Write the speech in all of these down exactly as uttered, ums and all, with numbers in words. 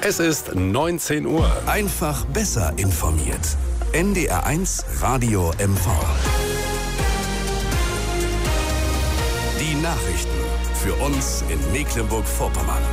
Es ist neunzehn Uhr. Einfach besser informiert. N D R eins Radio M V. Die Nachrichten für uns in Mecklenburg-Vorpommern.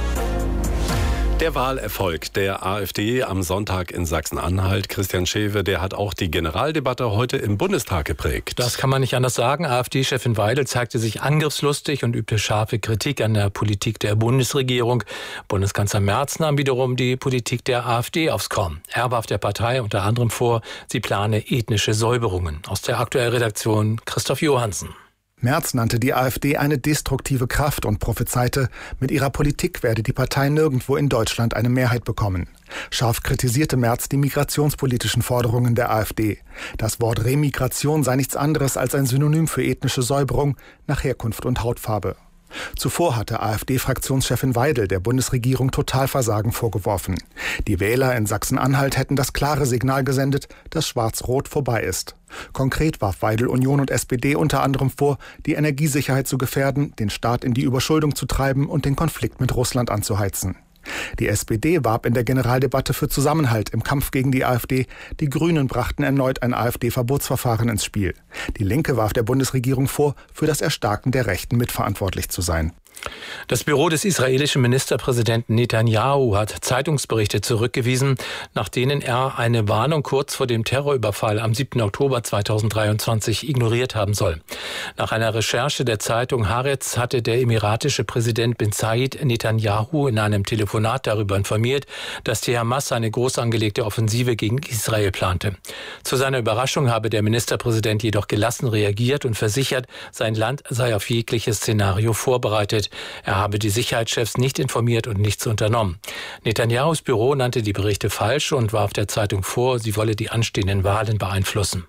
Der Wahlerfolg der AfD am Sonntag in Sachsen-Anhalt, Christian Schewe, der hat auch die Generaldebatte heute im Bundestag geprägt. Das kann man nicht anders sagen. AfD-Chefin Weidel zeigte sich angriffslustig und übte scharfe Kritik an der Politik der Bundesregierung. Bundeskanzler Merz nahm wiederum die Politik der AfD aufs Korn. Er warf der Partei unter anderem vor, sie plane ethnische Säuberungen. Aus der aktuellen Redaktion Christoph Johansen. Merz nannte die AfD eine destruktive Kraft und prophezeite, mit ihrer Politik werde die Partei nirgendwo in Deutschland eine Mehrheit bekommen. Scharf kritisierte Merz die migrationspolitischen Forderungen der AfD. Das Wort Remigration sei nichts anderes als ein Synonym für ethnische Säuberung nach Herkunft und Hautfarbe. Zuvor hatte AfD-Fraktionschefin Weidel der Bundesregierung Totalversagen vorgeworfen. Die Wähler in Sachsen-Anhalt hätten das klare Signal gesendet, dass Schwarz-Rot vorbei ist. Konkret warf Weidel Union und S P D unter anderem vor, die Energiesicherheit zu gefährden, den Staat in die Überschuldung zu treiben und den Konflikt mit Russland anzuheizen. Die S P D warb in der Generaldebatte für Zusammenhalt im Kampf gegen die AfD. Die Grünen brachten erneut ein AfD-Verbotsverfahren ins Spiel. Die Linke warf der Bundesregierung vor, für das Erstarken der Rechten mitverantwortlich zu sein. Das Büro des israelischen Ministerpräsidenten Netanyahu hat Zeitungsberichte zurückgewiesen, nach denen er eine Warnung kurz vor dem Terrorüberfall am siebten Oktober zweitausenddreiundzwanzig ignoriert haben soll. Nach einer Recherche der Zeitung Haaretz hatte der emiratische Präsident bin Zayed Netanyahu in einem Telefonat darüber informiert, dass die Hamas eine groß angelegte Offensive gegen Israel plante. Zu seiner Überraschung habe der Ministerpräsident jedoch gelassen reagiert und versichert, sein Land sei auf jegliches Szenario vorbereitet. Er habe die Sicherheitschefs nicht informiert und nichts unternommen. Netanyahus Büro nannte die Berichte falsch und warf der Zeitung vor, sie wolle die anstehenden Wahlen beeinflussen.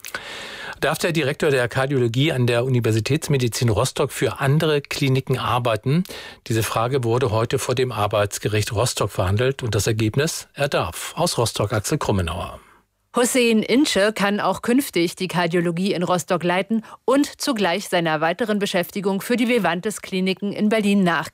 Darf der Direktor der Kardiologie an der Universitätsmedizin Rostock für andere Kliniken arbeiten? Diese Frage wurde heute vor dem Arbeitsgericht Rostock verhandelt und das Ergebnis? Er darf. Aus Rostock Axel Krummenauer. Hussein Ince kann auch künftig die Kardiologie in Rostock leiten und zugleich seiner weiteren Beschäftigung für die Vivantes Kliniken in Berlin nachgehen.